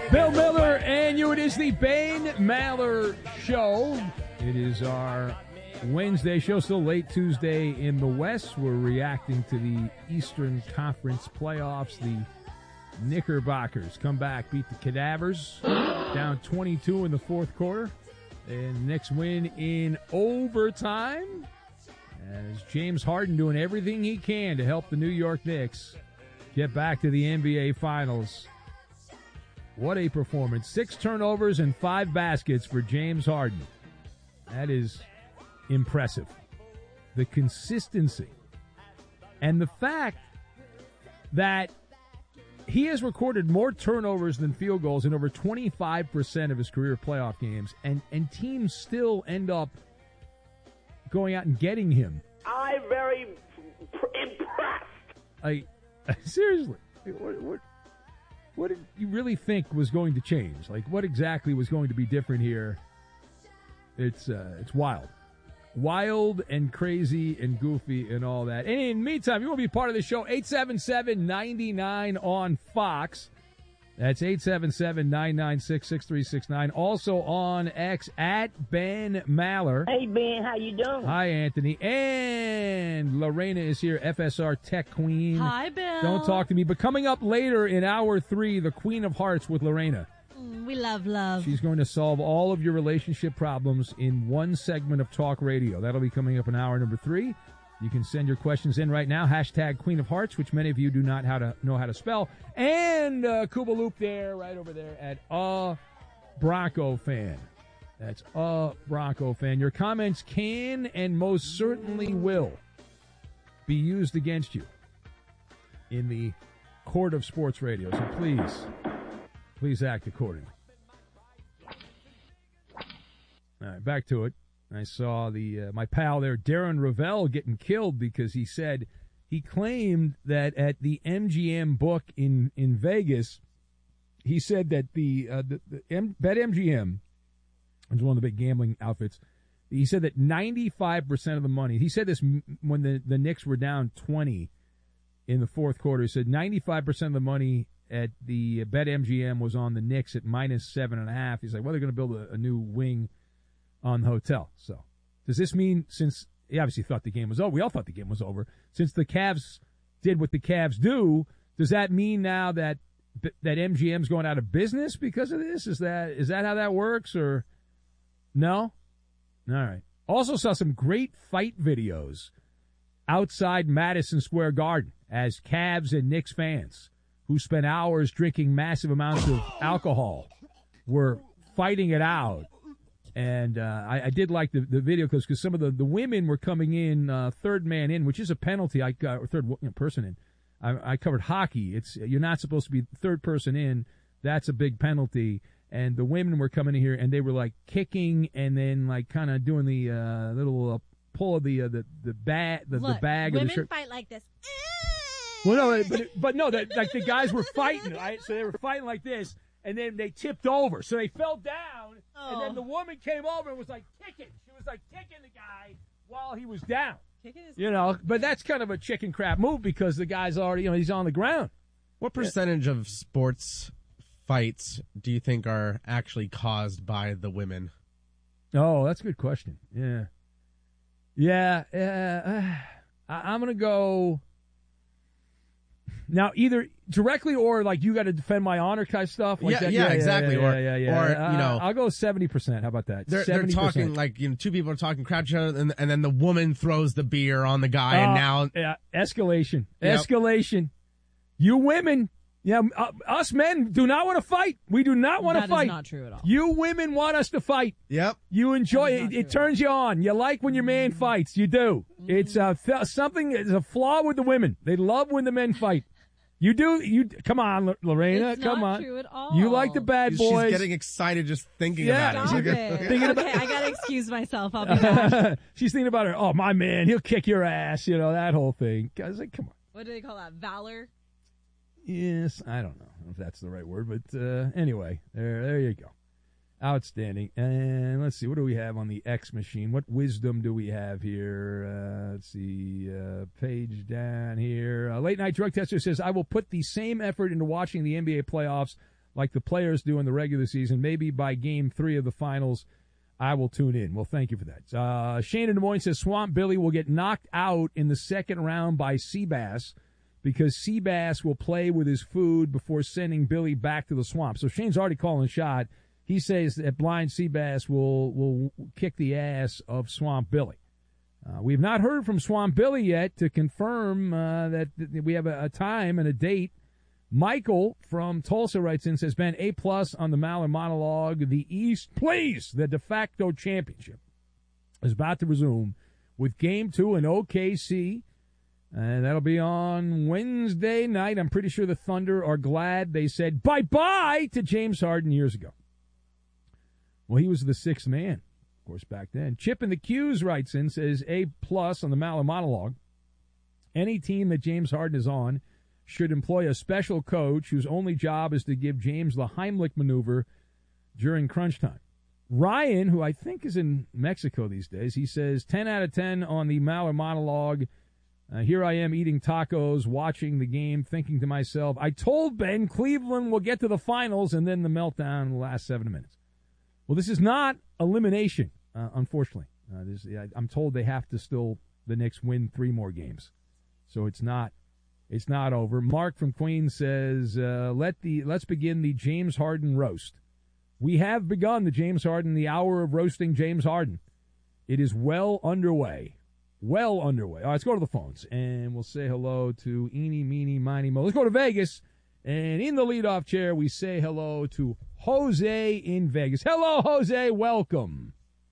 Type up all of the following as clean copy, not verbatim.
Bill Miller and you. It is the Bane Maller Show. It is our Wednesday show, still late Tuesday in the West. We're reacting to the Eastern Conference playoffs. The Knickerbockers come back, beat the Cadavers, down 22 in the fourth quarter. And Knicks win in overtime. As James Harden doing everything he can to help the New York Knicks get back to the NBA Finals. What a performance. 6 turnovers and 5 baskets for James Harden. That is impressive. The consistency and the fact that he has recorded more turnovers than field goals in over 25% of his career playoff games, and teams still end up going out and getting him. I'm very impressed. Seriously, what did you really think was going to change? Like, what exactly was going to be different here? It's wild. Wild and crazy and goofy and all that. And in the meantime, you want to be part of the show, 877-99 on Fox. That's 877-996-6369. Also on X, at Ben Maller. Hey, Ben, how you doing? Hi, Anthony. And Lorena is here, FSR Tech Queen. Hi, Bill. Don't talk to me. But coming up later in hour 3, the Queen of Hearts with Lorena. We love. She's going to solve all of your relationship problems in one segment of talk radio. That'll be coming up in hour number 3. You can send your questions in right now. Hashtag Queen of Hearts, which many of you do not know how to spell. And Cuba Loop there, right over there at Bronco Fan. That's Bronco Fan. Your comments can and most certainly will be used against you in the court of sports radio. So please act accordingly. All right, back to it. I saw my pal there, Darren Ravel, getting killed because he claimed that at the MGM book in Vegas, he said that the BetMGM, which is one of the big gambling outfits, he said that 95% of the money, he said this when the Knicks were down 20 in the fourth quarter, he said 95% of the money at the BetMGM was on the Knicks at minus 7.5. He's like, well, they're going to build a new wing on the hotel. So does this mean, since he obviously thought the game was over, we all thought the game was over, since the Cavs did what the Cavs do, does that mean now that MGM's going out of business because of this? Is that how that works, or no? All right. Also saw some great fight videos outside Madison Square Garden as Cavs and Knicks fans who spent hours drinking massive amounts of alcohol were fighting it out. And I did like the video because some of the women were coming in third man in, which is a penalty. Or third person in. I covered hockey. You're not supposed to be third person in. That's a big penalty. And the women were coming in here and they were like kicking and then like kind of doing the little pull of the bag the bag of the shirt. Women fight like this. Well, no, but no, like the guys were fighting, right? So they were fighting like this. And then they tipped over. So they fell down, and then the woman came over and was like kicking. She was like kicking the guy while he was down. But that's kind of a chicken crap move because the guy's already, he's on the ground. What percentage of sports fights do you think are actually caused by the women? Oh, that's a good question. Yeah. I'm going to go... Now, either directly or like you got to defend my honor kind of stuff. Like that. Yeah, exactly. Or I'll go 70%. How about that? They're talking like two people are talking crap each other, and then the woman throws the beer on the guy, and now escalation. Yep. Escalation. You women, us men do not want to fight. We do not want to fight. That is not true at all. You women want us to fight. Yep. You enjoy it. It turns you on. You like when your man fights. You do. It's something. It's a flaw with the women. They love when the men fight. You do. You come on, Lorena. It's come not on. True at all. You like the bad boys. She's getting excited just thinking about it. Stop it. Okay, I gotta excuse myself. I'll be back. She's thinking about her. Oh, my man, he'll kick your ass. That whole thing. I was like, come on. What do they call that? Valor. Yes, I don't know if that's the right word, but anyway, there you go. Outstanding. And let's see, what do we have on the X machine? What wisdom do we have here? Let's see, page down here. Late Night Drug Tester says, I will put the same effort into watching the NBA playoffs like the players do in the regular season. Maybe by Game 3 of the finals, I will tune in. Well, thank you for that. Shane in Des Moines says Swamp Billy will get knocked out in the second round by Seabass because Seabass will play with his food before sending Billy back to the swamp. So Shane's already calling a shot. He says that blind Seabass will kick the ass of Swamp Billy. We have not heard from Swamp Billy yet to confirm that we have a time and a date. Michael from Tulsa writes in, says, Ben, A+ on the Maller monologue. The East, please, the de facto championship is about to resume with Game 2 in OKC. And that'll be on Wednesday night. I'm pretty sure the Thunder are glad they said bye-bye to James Harden years ago. Well, he was the sixth man, of course, back then. Chip in the Q's writes in, says, A+ on the Maller monologue. Any team that James Harden is on should employ a special coach whose only job is to give James the Heimlich maneuver during crunch time. Ryan, who I think is in Mexico these days, he says, 10 out of 10 on the Maller monologue. Here I am eating tacos, watching the game, thinking to myself, I told Ben Cleveland will get to the finals, and then the meltdown in the last 7 minutes. Well, this is not elimination, unfortunately. I'm told they have to still, the Knicks, win 3 more games. So it's not over. Mark from Queens says, let's begin the James Harden roast. We have begun the James Harden, the hour of roasting James Harden. It is well underway. Well underway. All right, let's go to the phones, and we'll say hello to Eeny, Meeny, Miny, Mo. Let's go to Vegas, and in the leadoff chair, we say hello to Jose in Vegas. Hello, Jose. Welcome.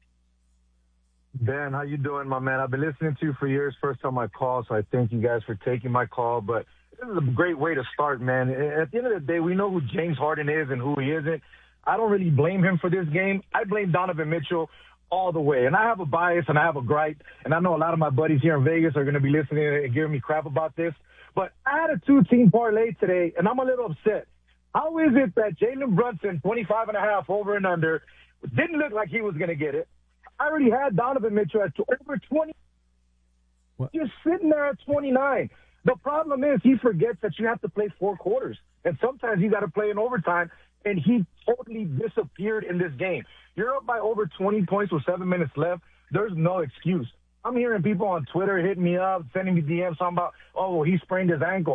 Ben, how you doing, my man? I've been listening to you for years. First time I call, so I thank you guys for taking my call. But this is a great way to start, man. At the end of the day, we know who James Harden is and who he isn't. I don't really blame him for this game. I blame Donovan Mitchell all the way. And I have a bias and I have a gripe, and I know a lot of my buddies here in Vegas are going to be listening and giving me crap about this. But I had a 2-team parlay today, and I'm a little upset. How is it that Jalen Brunson, 25.5 over and under, didn't look like he was going to get it? I already had Donovan Mitchell at over 20. What? Just sitting there at 29. The problem is he forgets that you have to play 4 quarters. And sometimes you got to play in overtime, and he totally disappeared in this game. You're up by over 20 points with 7 minutes left. There's no excuse. I'm hearing people on Twitter hitting me up, sending me DMs talking about, oh, he sprained his ankle.